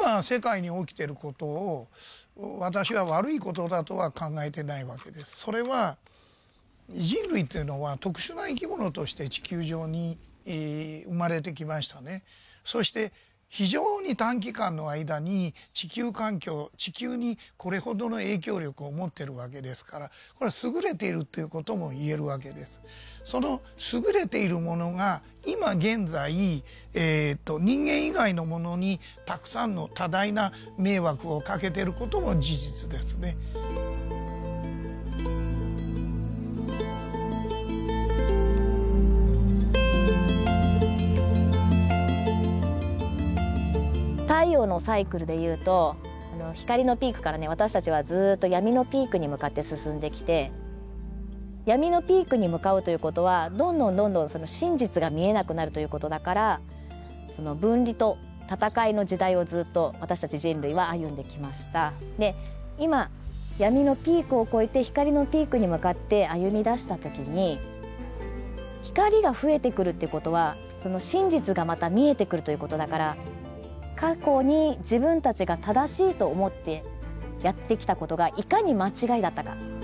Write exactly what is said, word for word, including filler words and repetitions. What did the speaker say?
今世界に起きていることを私は悪いことだとは考えてないわけです。それは人類というのは特殊な生き物として地球上に、えー、生まれてきましたね。そして非常に短期間の間に地球環境地球にこれほどの影響力を持っているわけですから、これは優れているということも言えるわけです。その優れているものが今現在、えー、と人間以外のものにたくさんの多大な迷惑をかけていることも事実ですね。 太陽のサイクルでいうと、あの光のピークからね、私たちはずっと闇のピークに向かって進んできて、闇のピークに向かうということはどんどんどんどんその真実が見えなくなるということだから、その分離と戦いの時代をずっと私たち人類は歩んできました。で、今闇のピークを越えて光のピークに向かって歩み出した時に、光が増えてくるっていうことはその真実がまた見えてくるということだから、過去に自分たちが正しいと思ってやってきたことがいかに間違いだったか。